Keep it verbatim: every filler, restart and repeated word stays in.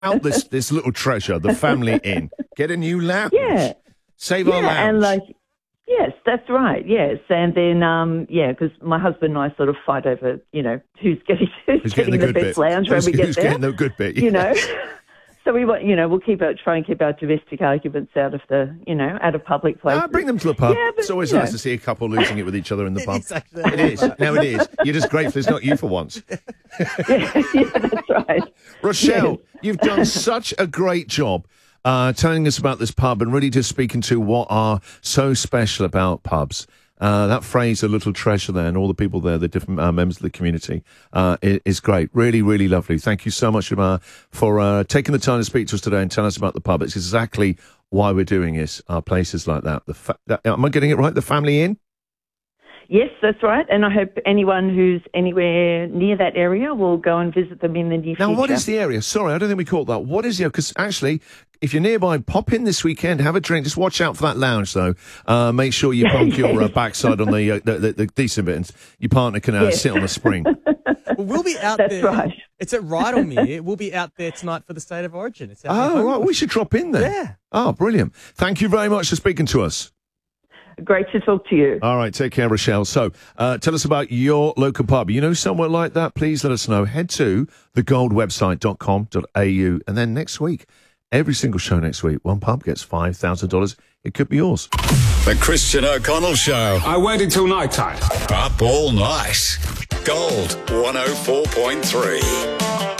out this, this little treasure, the Family Inn. Get a new lounge. Yeah. Save yeah, our lounge. And like, yes, that's right. Yes, and then um, yeah, because my husband and I sort of fight over, you know, who's getting who's, Who's getting, getting the, the, good best bit? lounge who's, when we get who's there. getting the good bit? Yeah. You know. So we want, you know, we'll keep out, try and keep our domestic arguments out of the, you know, out of public places. Ah, bring them to the pub. Yeah, but, it's always you nice know. to see a couple losing it with each other in the It pub. is actually. It is. Now it is. You're just grateful it's not you for once. yeah, yeah, that's right. Rochelle, Yes. you've done such a great job uh, telling us about this pub and really just speaking to what are so special about pubs. Uh, that phrase, a little treasure there, and all the people there, the different uh, members of the community, uh, is, is great. Really, really lovely. Thank you so much, uh, for uh, taking the time to speak to us today and tell us about the pub. It's exactly why we're doing this, uh, places like that. The fa- that. Am I getting it right? The Family Inn? Yes, that's right. And I hope anyone who's anywhere near that area will go and visit them in the near Now, future. what is the area? Sorry, I don't think we caught that. What is the area? Because actually, if you're nearby, pop in this weekend, have a drink. Just watch out for that lounge, though. Uh, make sure you punk your uh, backside on the, uh, the, the the decent bit, and your partner can uh, Yes. sit on the spring. Well, we'll be out That's there. right. It's at Rydalmere. We'll be out there tonight for the State of Origin. It's out Oh, there. right. We should drop in there. Yeah. Oh, brilliant. Thank you very much for speaking to us. Great to talk to you. All right, take care, Rochelle. So, uh, tell us about your local pub. You know somewhere like that? Please let us know. Head to the gold website dot com dot a u. And then next week, every single show next week, one pub gets five thousand dollars. It could be yours. The Christian O'Connell Show. I waited till night time. Up all night. Gold one oh four point three.